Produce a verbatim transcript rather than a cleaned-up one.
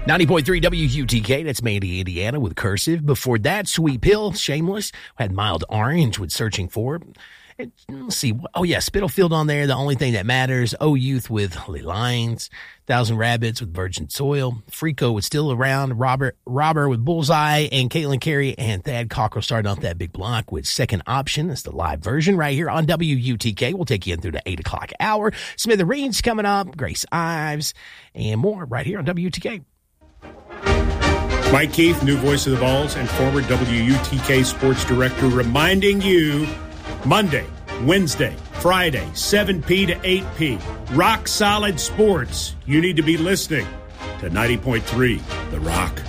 ninety point three W U T K, that's Mandy, Indiana with Cursive. Before that, Sweet Pill, Shameless, had Mild Orange with Searching For. And let's see. Oh, yeah, Spitalfield on there, The Only Thing That Matters. Oh Youth with Lee Lines. Thousand Rabbits with Virgin Soil. Freako with Still Around. Robert Robber with Bullseye. And Caitlin Carey and Thad Cockrell starting off that big block with Second Option. That's the live version right here on W U T K. We'll take you in through the eight o'clock hour. Smithereens coming up. Grace Ives. And more right here on W U T K. Mike Keith, new voice of the Vols and former W U T K sports director, reminding you Monday, Wednesday, Friday, seven p to eight p. Rock Solid Sports. You need to be listening to ninety point three The Rock.